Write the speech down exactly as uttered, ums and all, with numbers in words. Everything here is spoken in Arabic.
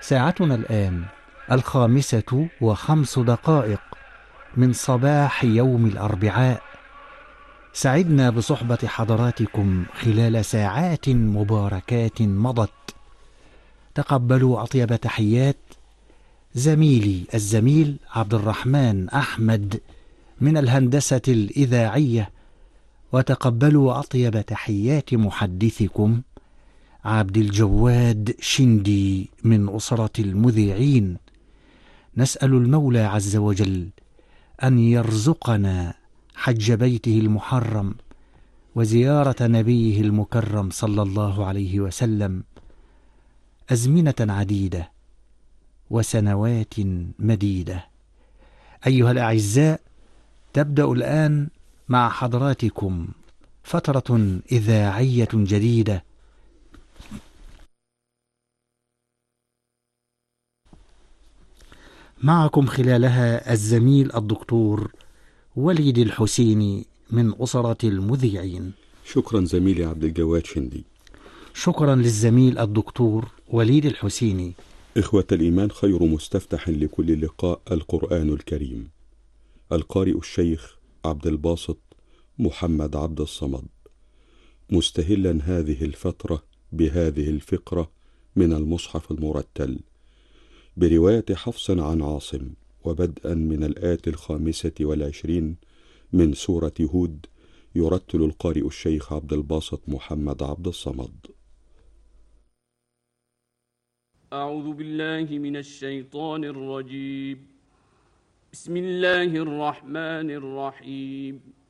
ساعتنا الآن الخامسة وخمس دقائق من صباح يوم الأربعاء. سعدنا بصحبة حضراتكم خلال ساعات مباركات مضت. تقبلوا أطيب تحيات زميلي الزميل عبد الرحمن أحمد من الهندسة الإذاعية، وتقبلوا أطيب تحيات محدثكم عبد الجواد شندي من أسرة المذيعين. نسأل المولى عز وجل أن يرزقنا حج بيته المحرم وزيارة نبيه المكرم صلى الله عليه وسلم أزمنة عديدة وسنوات مديدة. أيها الأعزاء، تبدأ الآن مع حضراتكم فترة إذاعية جديدة معكم خلالها الزميل الدكتور وليد الحسيني من أسرة المذيعين. شكرا زميلي عبد الجواد شندي. شكرا للزميل الدكتور وليد الحسيني. إخوة الإيمان، خير مستفتح لكل لقاء القرآن الكريم. القارئ الشيخ عبد الباسط محمد عبد الصمد، مستهلا هذه الفترة بهذه الفقرة من المصحف المرتل برواية حفص عن عاصم، وبدءا من الآية الخامسة والعشرين من سورة هود، يرتل القارئ الشيخ عبد الباسط محمد عبد الصمد. أعوذ بالله من الشيطان الرجيم. بسم الله الرحمن الرحيم.